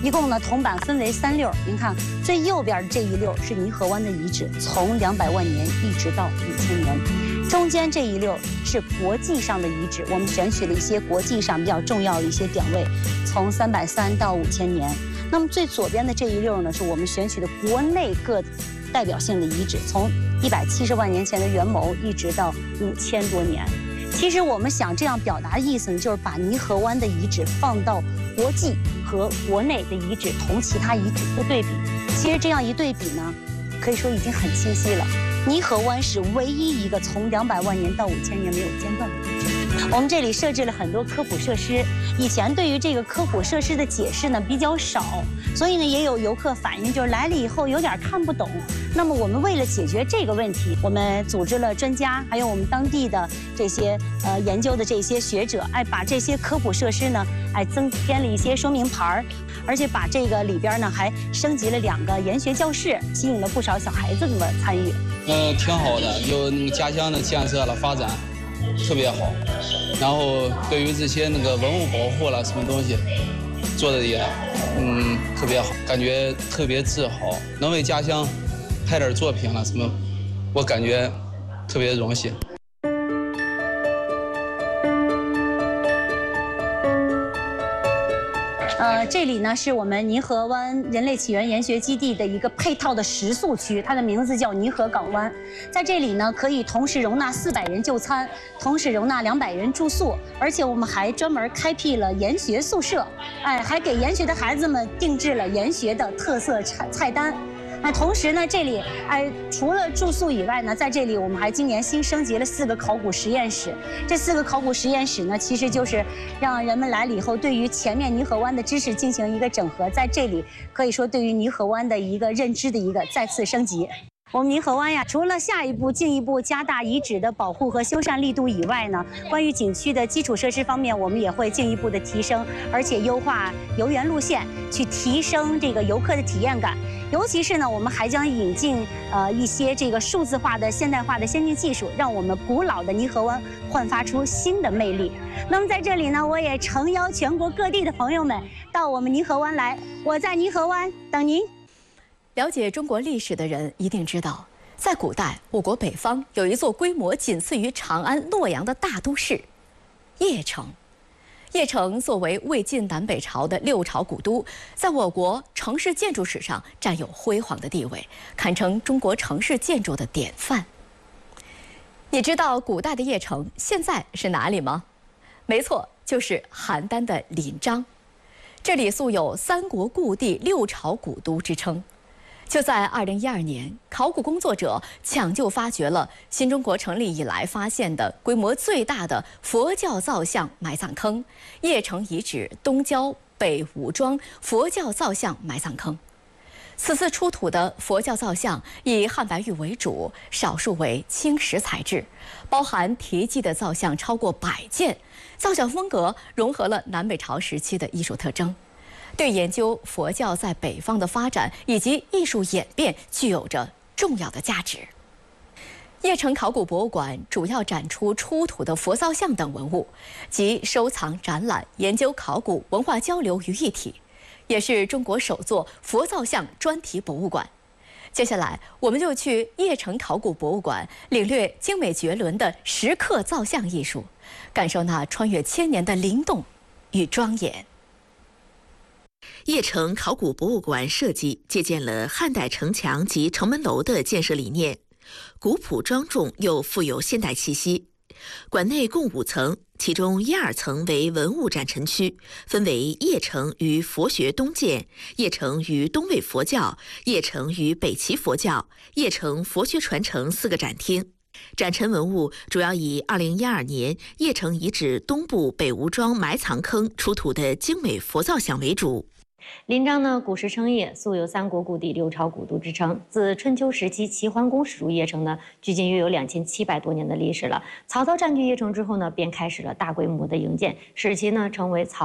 一共呢铜板分为3溜。您看最右边这一溜是泥河湾的遗址，从200万年一直到5000年。中间这一溜是国际上的遗址，我们选取了一些国际上比较重要的一些点位，从330到5000年。那么最左边的这一溜呢，是我们选取的国内各代表性的遗址，从170万年前的元谋一直到5000多年。其实我们想这样表达的意思呢，就是把泥河湾的遗址放到国际和国内的遗址同其他遗址做对比。其实这样一对比呢，可以说已经很清晰了。泥河湾是唯一一个从200万年到5000年没有间断的遗址。我们这里设置了很多科普设施，以前对于这个科普设施的解释呢比较少，所以呢也有游客反映，就是来了以后有点看不懂。那么我们为了解决这个问题，我们组织了专家，还有我们当地的这些研究的这些学者，把这些科普设施呢，增添了一些说明牌儿，而且把这个里边呢还升级了2个研学教室，吸引了不少小孩子的参与。 挺好的，有那个家乡的建设了发展，特别好。然后对于这些那个文物保护了什么东西，做的也特别好，感觉特别自豪，能为家乡拍点作品了什么，我感觉特别荣幸。 这里呢是我们泥河湾人类起源研学基地的一个配套的食宿区，它的名字叫泥河港湾。在这里呢，可以同时容纳400人就餐，同时容纳200人住宿，而且我们还专门开辟了研学宿舍，还给研学的孩子们定制了研学的特色菜单。同时呢，这里除了住宿以外呢，在这里我们还今年新升级了4个考古实验室。这4个考古实验室呢，其实就是让人们来了以后，对于前面泥河湾的知识进行一个整合，在这里可以说对于泥河湾的一个认知的一个再次升级。我们泥河湾呀，除了下一步进一步加大遗址的保护和修缮力度以外呢，关于景区的基础设施方面，我们也会进一步的提升，而且优化游园路线，去提升这个游客的体验感。尤其是呢，我们还将引进一些这个数字化的现代化的先进技术，让我们古老的泥河湾焕发出新的魅力。那么在这里呢，我也诚邀全国各地的朋友们到我们泥河湾来，我在泥河湾等您。 了解中国历史的人一定知道，在古代，我国北方有一座规模仅次于长安、洛阳的大都市——邺城。邺城作为魏晋南北朝的6朝古都，在我国城市建筑史上占有辉煌的地位，堪称中国城市建筑的典范。你知道古代的邺城现在是哪里吗？没错，就是邯郸的临漳。这里素有三国故地、6朝古都之称。就在2012年，考古工作者抢救发掘了新中国成立以来发现的规模最大的佛教造像埋葬坑——邺城遗址东郊北吴庄佛教造像埋葬坑。此次出土的佛教造像以汉白玉为主，少数为青石材质，包含题记的造像超过100件，造像风格融合了南北朝时期的艺术特征。对研究佛教在北方的发展以及艺术演变具有着重要的价值。邺城考古博物馆主要展出出土的佛造像等文物，集收藏、展览、研究、考古、文化交流于一体，也是中国首座佛造像专题博物馆。接下来，我们就去邺城考古博物馆领略精美绝伦的石刻造像艺术，感受那穿越千年的灵动与庄严。 邺城考古博物馆设计借鉴了汉代城墙及城门楼的建设理念，古朴庄重又富有现代气息。馆内共5层，其中1、2层为文物展陈区，分为邺城与佛学东渐、邺城与东魏佛教、邺城与北齐佛教、邺城佛学传承4个展厅。展陈文物主要以2012年邺城遗址东部北吴庄埋藏坑出土的精美佛造像为主。 临漳呢，古时称邺，素有三国故地、6朝古都之称。自春秋时期齐桓公始入邺城呢，距今约有2700多年的历史了。曹操占据邺城之后呢，便开始了大规模的营建，使其呢成为曹魏、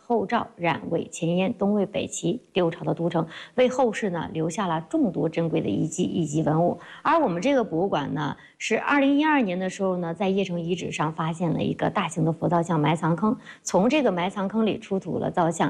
后赵、冉、魏、前燕、东魏、北齐6朝的都城，为后世呢留下了众多珍贵的遗迹以及文物。而我们这个博物馆呢，是2012年的时候呢，在邺城遗址上发现了一个大型的佛造像埋藏坑，从这个埋藏坑里出土了造像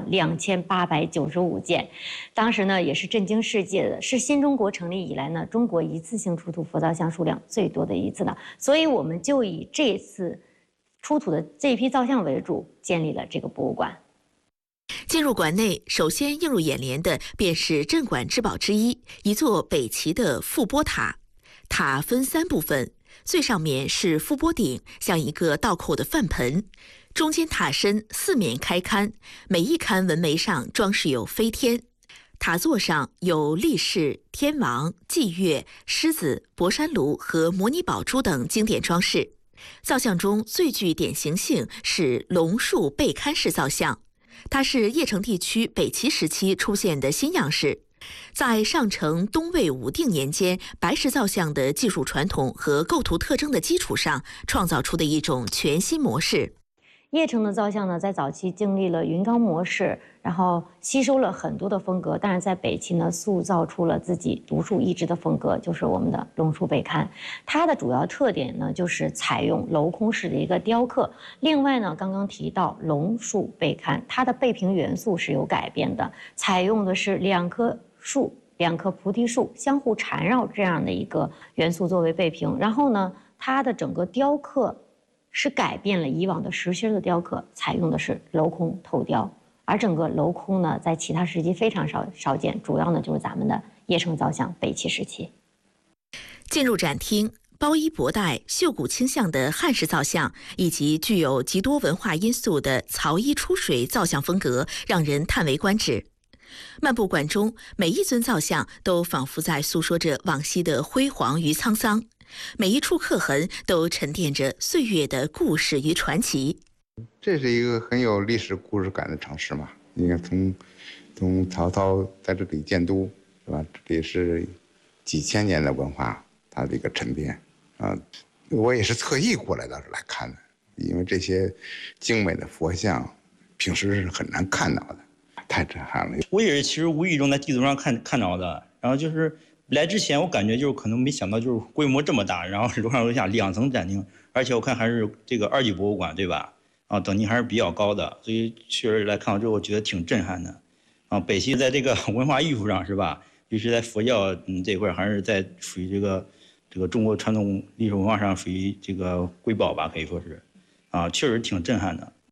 2895件，当时呢也是震惊世界的，是新中国成立以来呢，中国一次性出土佛造像数量最多的一次呢。所以我们就以这次出土的这批造像为主，建立了这个博物馆。 进入馆内，首先映入眼帘的便是镇馆之宝之一，一座北齐的覆钵塔。塔分3部分，最上面是覆钵顶，像一个倒扣的饭盆，中间塔身4面开龛，每一龛纹眉上装饰有飞天。塔座上有力士、天王、祭月、狮子、博山炉和摩尼宝珠等经典装饰。造像中最具典型性是龙树背龛式造像，它是邺城地区北齐时期出现的新样式，在上承东魏武定年间白石造像的技术传统和构图特征的基础上，创造出的一种全新模式。 邺城的造像呢，在早期经历了云冈模式，然后吸收了很多的风格，但是在北齐呢，塑造出了自己独树一帜的风格，就是我们的龙树背龛。它的主要特点呢，就是采用镂空式的一个雕刻。另外呢，刚刚提到龙树背龛，它的背屏元素是有改变的，采用的是2棵树、2棵菩提树相互缠绕这样的一个元素作为背屏。然后呢，它的整个雕刻是改变了以往的实心的雕刻，采用的是镂空透雕，而整个镂空呢，在其他时期非常少见，主要呢就是咱们的邺城造像北齐时期。 进入展厅，包衣博带、绣骨倾向的汉式造像，以及具有极多文化因素的曹衣出水造像风格，让人叹为观止。漫步馆中，每一尊造像都仿佛在诉说着往昔的辉煌与沧桑，每一处刻痕都沉淀着岁月的故事与传奇。 这是一个很有历史故事感的城市嘛。你看从曹操在这里建都，是吧？这里是几千年的文化，它的一个沉淀啊。我也是特意过来到这来看的，因为这些精美的佛像平时是很难看到的，太震撼了。 我也是其实无意中在地图上看着的，然后就是来之前我感觉就是可能没想到就是规模这么大，然后楼上楼下2层展厅，而且我看还是这个2级博物馆，对吧？啊，等级还是比较高的，所以确实来看到之后，我觉得挺震撼的。啊，北齐在这个文化艺术上是吧，尤其在佛教这块还是在属于这个中国传统历史文化上属于这个瑰宝吧，可以说是，啊，确实挺震撼的。